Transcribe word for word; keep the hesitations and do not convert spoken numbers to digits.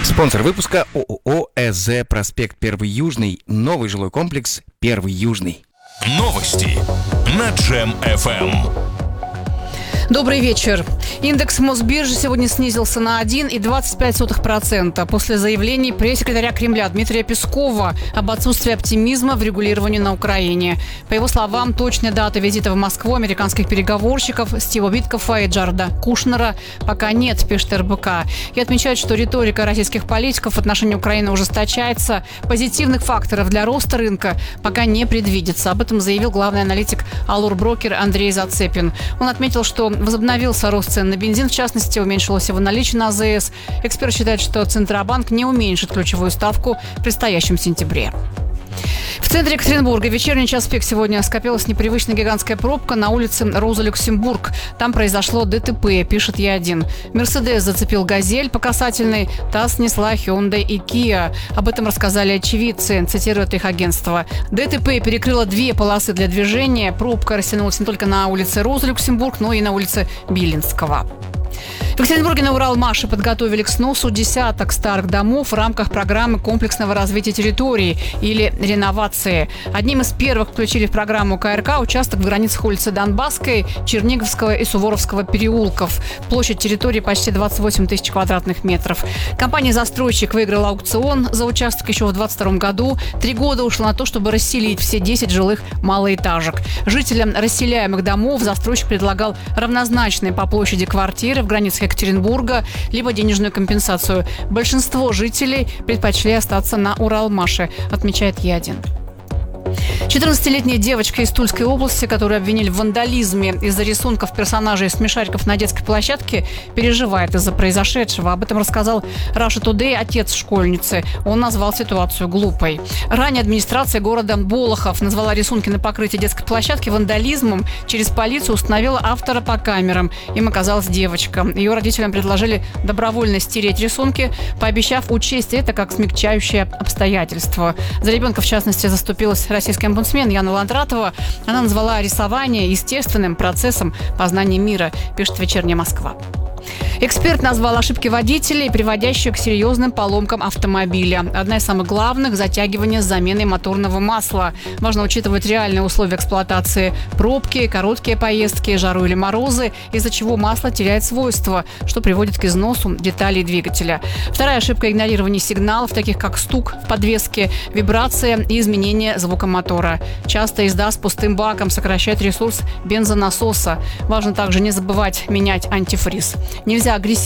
Спонсор выпуска ООО ЭЗ «Проспект Первый Южный». Новый жилой комплекс «Первый Южный». Новости на Джем эф эм. Добрый вечер. Индекс Мосбиржи сегодня снизился на один целых двадцать пять сотых процента после заявлений пресс-секретаря Кремля Дмитрия Пескова об отсутствии оптимизма в регулировании на Украине. По его словам, точная дата визита в Москву американских переговорщиков Стива Виткофа и Джареда Кушнера пока нет, пишет эр бэ ка. И отмечает, что риторика российских политиков в отношении Украины ужесточается. Позитивных факторов для роста рынка пока не предвидится. Об этом заявил главный аналитик Allure Broker Андрей Зацепин. Он отметил, что возобновился рост цен на бензин, в частности, уменьшилось его наличие на а зэ эс. Эксперт считает, что Центробанк не уменьшит ключевую ставку в предстоящем сентябре. В центре Екатеринбурга в вечерний час пик сегодня скопилась непривычная гигантская пробка на улице Роза Люксембург. Там произошло дэ тэ пэ, пишет Е один. Мерседес зацепил «Газель» по касательной, та снесла Hyundai и Kia. Об этом рассказали очевидцы, цитирует их агентство. дэ тэ пэ перекрыло две полосы для движения. Пробка растянулась не только на улице Роза Люксембург, но и на улице Билинского. В Екатеринбурге на Уралмаше подготовили к сносу десяток старых домов в рамках программы комплексного развития территории или реновации. Одним из первых включили в программу ка эр ка участок в границах улицы Донбасской, Черниговского и Суворовского переулков. Площадь территории почти двадцать восемь тысяч квадратных метров. Компания-застройщик выиграла аукцион за участок еще в двадцать втором году. Три года ушло на то, чтобы расселить все десять жилых малоэтажек. Жителям расселяемых домов застройщик предлагал равнозначные по площади квартиры в границах Екатеринбурга, либо денежную компенсацию. Большинство жителей предпочли остаться на Уралмаше, отмечает Е один. четырнадцатилетняя девочка из Тульской области, которую обвинили в вандализме из-за рисунков персонажей смешариков на детской площадке, переживает из-за произошедшего. Об этом рассказал Russia Today отец школьницы. Он назвал ситуацию глупой. Ранее администрация города Болохов назвала рисунки на покрытии детской площадки вандализмом. Через полицию установила автора по камерам. Им оказалась девочка. Ее родителям предложили добровольно стереть рисунки, пообещав учесть это как смягчающее обстоятельство. За ребенка, в частности, заступилась российская омбудсмен Яна Ландратова. Она назвала рисование естественным процессом познания мира, пишет «Вечерняя Москва». Эксперт назвал ошибки водителей, приводящие к серьезным поломкам автомобиля. Одна из самых главных – затягивание с заменой моторного масла. Важно учитывать реальные условия эксплуатации: пробки, короткие поездки, жару или морозы, из-за чего масло теряет свойства, что приводит к износу деталей двигателя. Вторая ошибка – игнорирование сигналов, таких как стук в подвеске, вибрация и изменение звука мотора. Часто езда с пустым баком сокращает ресурс бензонасоса. Важно также не забывать менять антифриз. Нельзя агрессивно